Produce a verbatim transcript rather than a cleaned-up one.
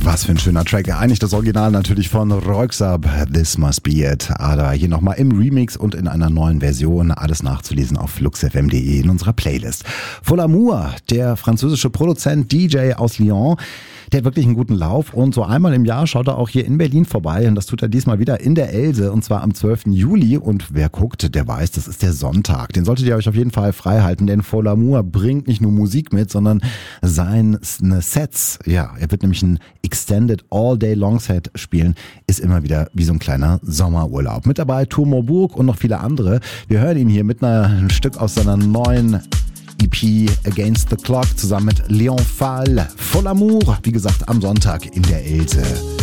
Was für ein schöner Track. Eigentlich das Original natürlich von Röyksopp, This Must Be It. Aber hier nochmal im Remix und in einer neuen Version. Alles nachzulesen auf flux f m punkt d e in unserer Playlist. Fol Amour, der französische Produzent, D J aus Lyon, der hat wirklich einen guten Lauf und so einmal im Jahr schaut er auch hier in Berlin vorbei und das tut er diesmal wieder in der Else und zwar am zwölften Juli und wer guckt, der weiß, das ist der Sonntag. Den solltet ihr euch auf jeden Fall frei halten, denn Fol Amour bringt nicht nur Musik mit, sondern seine Sets, ja, er wird nämlich ein Extended All-Day-Long-Set spielen, ist immer wieder wie so ein kleiner Sommerurlaub. Mit dabei Tour Burg und noch viele andere. Wir hören ihn hier mit einem Stück aus seiner neuen E P Against the Clock zusammen mit Leon Fall. Fol Amour, wie gesagt, am Sonntag in der Else.